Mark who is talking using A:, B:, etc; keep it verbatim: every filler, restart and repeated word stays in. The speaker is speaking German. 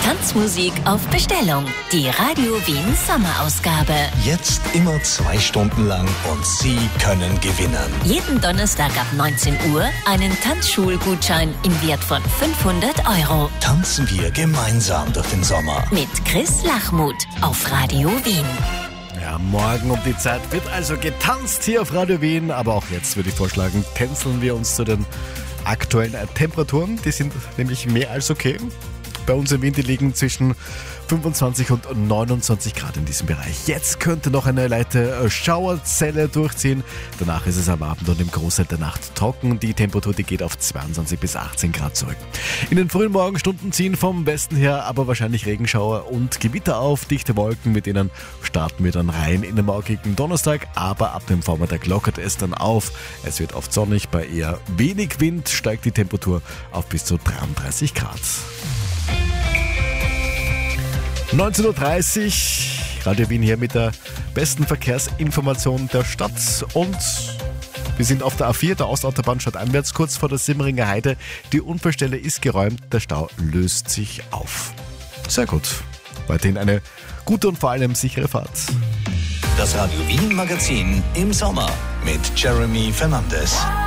A: Tanzmusik auf Bestellung. Die Radio Wien Sommerausgabe.
B: Jetzt immer zwei Stunden lang und Sie können gewinnen.
A: Jeden Donnerstag ab neunzehn Uhr einen Tanzschulgutschein im Wert von fünfhundert Euro.
B: Tanzen wir gemeinsam durch den Sommer.
A: Mit Chris Lachmuth auf Radio Wien.
C: Ja, morgen um die Zeit wird also getanzt hier auf Radio Wien. Aber auch jetzt würde ich vorschlagen, tänzeln wir uns zu den aktuellen Temperaturen. Die sind nämlich mehr als okay. Bei uns in Wien, die liegen zwischen fünfundzwanzig und neunundzwanzig Grad in diesem Bereich. Jetzt könnte noch eine leichte Schauerzelle durchziehen. Danach ist es am Abend und im Großteil der Nacht trocken. Die Temperatur, die geht auf zweiundzwanzig bis achtzehn Grad zurück. In den frühen Morgenstunden ziehen vom Westen her aber wahrscheinlich Regenschauer und Gewitter auf. Dichte Wolken, mit denen starten wir dann rein in den morgigen Donnerstag. Aber ab dem Vormittag lockert es dann auf. Es wird oft sonnig. Bei eher wenig Wind steigt die Temperatur auf bis zu dreiunddreißig Grad. neunzehn Uhr dreißig, Radio Wien hier mit der besten Verkehrsinformation der Stadt und wir sind auf der A vier, der Ostautobahn stadteinwärts, kurz vor der Simmeringer Heide. Die Unfallstelle ist geräumt, der Stau löst sich auf. Sehr gut. Weiterhin eine gute und vor allem sichere Fahrt.
B: Das Radio Wien Magazin im Sommer mit Jeremy Fernandes.